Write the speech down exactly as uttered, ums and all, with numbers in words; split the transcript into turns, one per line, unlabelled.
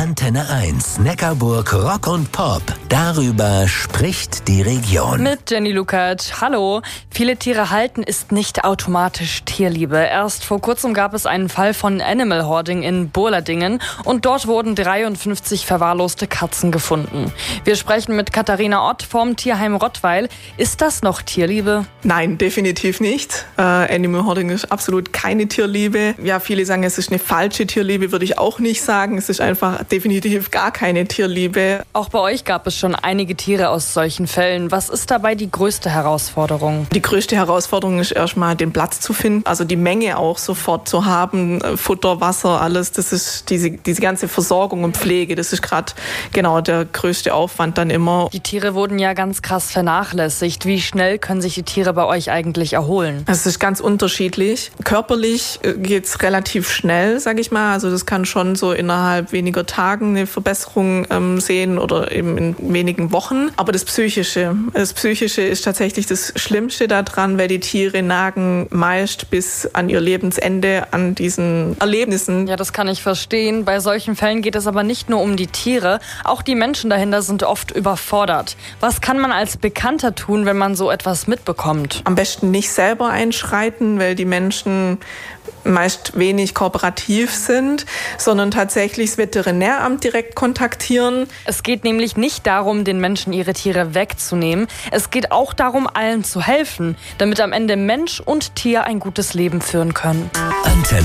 Antenne eins, Neckarburg Rock und Pop. Darüber spricht die Region.
Mit Jenny Luckert. Hallo. Viele Tiere halten ist nicht automatisch Tierliebe. Erst vor kurzem gab es einen Fall von Animal Hoarding in Burladingen und dort wurden dreiundfünfzig verwahrloste Katzen gefunden. Wir sprechen mit Katharina Ott vom Tierheim Rottweil. Ist das noch Tierliebe?
Nein, definitiv nicht. Äh, Animal Hoarding ist absolut keine Tierliebe. Ja, viele sagen, es ist eine falsche Tierliebe, würde ich auch nicht sagen. Es ist einfach definitiv gar keine Tierliebe.
Auch bei euch gab es schon einige Tiere aus solchen Fällen. Was ist dabei die größte Herausforderung?
Die größte Herausforderung ist erstmal den Platz zu finden, also die Menge auch sofort zu haben, Futter, Wasser, alles. Das ist diese, diese ganze Versorgung und Pflege, das ist gerade genau der größte Aufwand dann immer.
Die Tiere wurden ja ganz krass vernachlässigt. Wie schnell können sich die Tiere bei euch eigentlich erholen?
Es ist ganz unterschiedlich. Körperlich geht es relativ schnell, sage ich mal. Also das kann schon so innerhalb weniger Tagen eine Verbesserung ähm, sehen oder eben in wenigen Wochen. Aber das Psychische, das Psychische ist tatsächlich das Schlimmste daran, weil die Tiere nagen meist bis an ihr Lebensende an diesen Erlebnissen.
Ja, das kann ich verstehen. Bei solchen Fällen geht es aber nicht nur um die Tiere. Auch die Menschen dahinter sind oft überfordert. Was kann man als Bekannter tun, wenn man so etwas mitbekommt?
Am besten nicht selber einschreiten, weil die Menschen meist wenig kooperativ sind, sondern tatsächlich das Veterinäramt direkt kontaktieren.
Es geht nämlich nicht darum, den Menschen ihre Tiere wegzunehmen. Es geht auch darum, allen zu helfen, damit am Ende Mensch und Tier ein gutes Leben führen können.
Antenne